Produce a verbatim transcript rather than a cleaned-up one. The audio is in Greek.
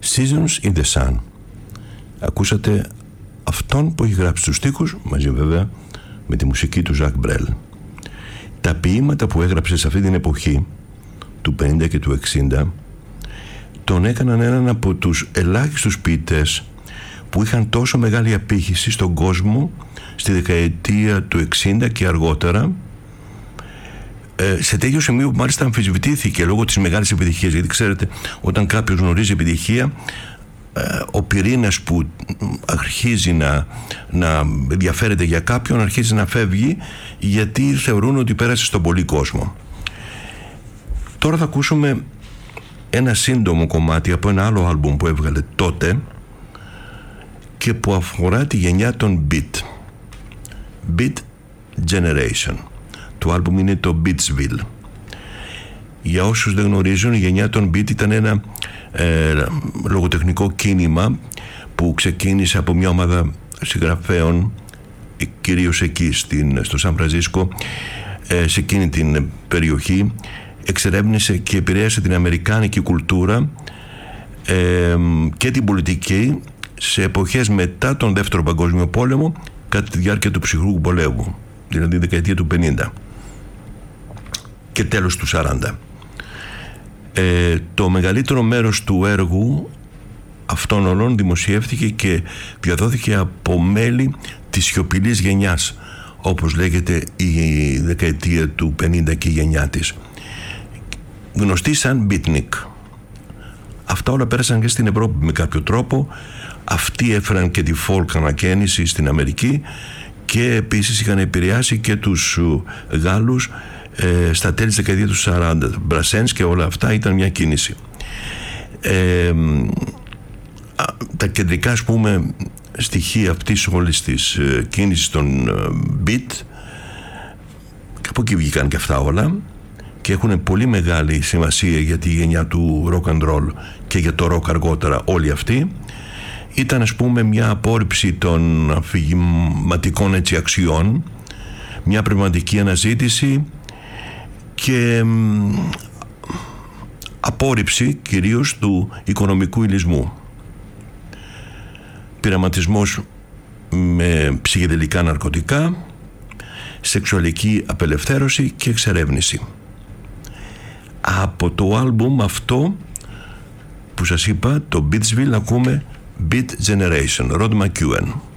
Seasons in the Sun. Ακούσατε αυτόν που έχει γράψει τους στίχους, μαζί βέβαια με τη μουσική του Ζακ Μπρέλ. Τα ποίηματα που έγραψε σε αυτή την εποχή του πενήντα και του εξήντα τον έκαναν έναν από τους ελάχιστους ποιητές που είχαν τόσο μεγάλη απήχηση στον κόσμο στη δεκαετία του εξήντα και αργότερα, ε, σε τέτοιο σημείο που μάλιστα αμφισβητήθηκε λόγω της μεγάλης επιτυχίας, γιατί ξέρετε, όταν κάποιος γνωρίζει επιτυχία, ε, ο πυρήνας που αρχίζει να, να ενδιαφέρεται για κάποιον αρχίζει να φεύγει, γιατί θεωρούν ότι πέρασε στον πολύ κόσμο. Τώρα θα ακούσουμε ένα σύντομο κομμάτι από ένα άλλο άλμπουμ που έβγαλε τότε και που αφορά τη γενιά των Beat. Beat Generation. Το άλμπουμ είναι το Beatsville. Για όσους δεν γνωρίζουν, η γενιά των Beat ήταν ένα ε, λογοτεχνικό κίνημα που ξεκίνησε από μια ομάδα συγγραφέων, κυρίως εκεί στην, στο Σαν Φρανσίσκο, ε, σε εκείνη την περιοχή. Εξερεύνησε και επηρέασε την αμερικάνικη κουλτούρα ε, και την πολιτική σε εποχές μετά τον Δεύτερο Παγκόσμιο Πόλεμο, κατά τη διάρκεια του ψυχρού πολέμου, δηλαδή δεκαετία του πενήντα και τέλος του σαράντα. Ε, το μεγαλύτερο μέρος του έργου αυτών όλων δημοσιεύτηκε και διαδόθηκε από μέλη της σιωπηλής γενιάς, όπως λέγεται η δεκαετία του πενήντα και η γενιά της, γνωστή σαν beatnik. Αυτά όλα πέρασαν και στην Ευρώπη με κάποιο τρόπο. Αυτοί έφεραν και τη folk ανακαίνιση στην Αμερική και επίσης είχαν επηρεάσει και τους Γάλλους ε, στα τέλη της δεκαετίας του σαράντα. Μπρασένς και όλα αυτά ήταν μια κίνηση. Ε, τα κεντρικά, ας πούμε, στοιχεία αυτής όλης της ε, κίνησης των ε, beat, και από εκεί βγήκαν και αυτά όλα και έχουν πολύ μεγάλη σημασία για τη γενιά του rock and roll και για το rock αργότερα όλοι αυτοί. Ήταν, ας πούμε, μια απόρριψη των αφηγηματικών έτσι αξιών, μια πνευματική αναζήτηση και μ, απόρριψη κυρίως του οικονομικού υλισμού. Πειραματισμός με ψυχεδελικά ναρκωτικά, σεξουαλική απελευθέρωση και εξερεύνηση. Από το άλμπουμ αυτό που σας είπα, το Beatsville, ακούμε Beat Generation, Rod McEwen.